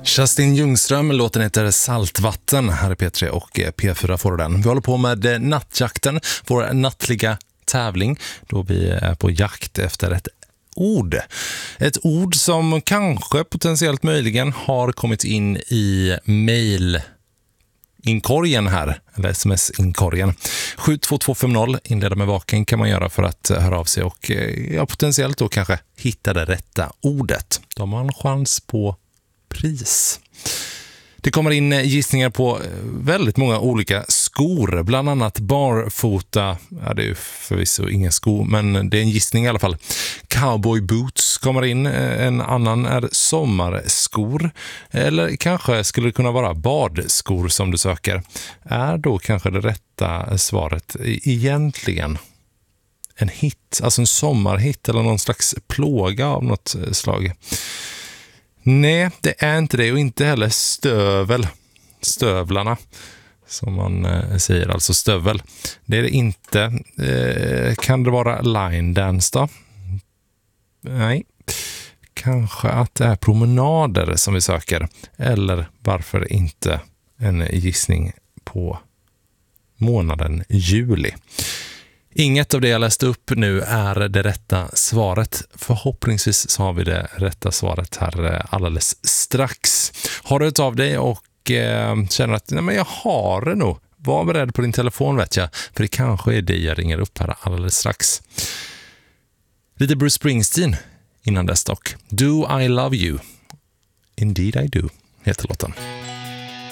Justin Ljungström, låten heter Saltvatten. Här är P3 och P4 får den. Vi håller på med nattjakten, vår nattliga tävling, då vi är på jakt efter ett ord. Ett ord som kanske potentiellt möjligen har kommit in i mailinkorgen här, eller sms-inkorgen. 72250 inleda med vaken kan man göra för att höra av sig och potentiellt då kanske hitta det rätta ordet. Då har man en chans på pris. Det kommer in gissningar på väldigt många olika skor, bland annat barfota, ja det är ju förvisso ingen sko, men det är en gissning i alla fall. Cowboy boots kommer in, en annan är sommarskor, eller kanske skulle det kunna vara badskor som du söker. Är då kanske det rätta svaret egentligen en hit, alltså en sommarhit eller någon slags plåga av något slag? Nej, det är inte det, och inte heller stövlarna som man säger, alltså stövel. Det är det inte. Kan det vara line dance då? Nej. Kanske att det är promenader som vi söker, eller varför inte en gissning på månaden juli. Inget av det jag läste upp nu är det rätta svaret. Förhoppningsvis så har vi det rätta svaret här alldeles strax. Har du ett av dig och känner att nej, men jag har det nog. Var beredd på din telefon, vet jag. För det kanske är det jag ringer upp här alldeles strax. Lite Bruce Springsteen innan dess dock. Do I love you? Indeed I do, heter låten.